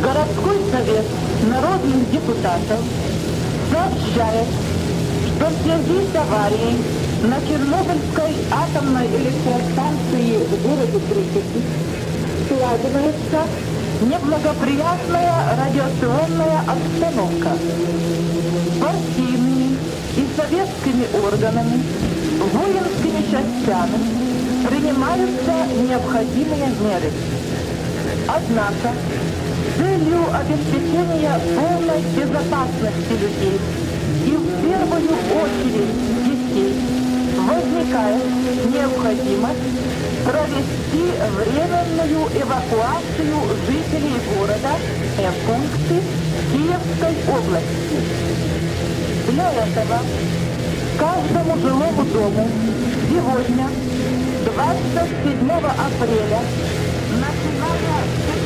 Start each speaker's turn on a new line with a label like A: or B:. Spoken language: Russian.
A: Городской совет народных депутатов сообщает, что в связи с аварией на Чернобыльской атомной электростанции в городе Припяти складывается неблагоприятная радиационная обстановка. Партийными и советскими органами, воинскими частями принимаются необходимые меры. Однако, с целью обеспечения полной безопасности людей и в первую очередь детей возникает необходимость провести временную эвакуацию жителей города в пункты Киевской области. Для этого каждому жилому дому сегодня, 27 апреля, начиная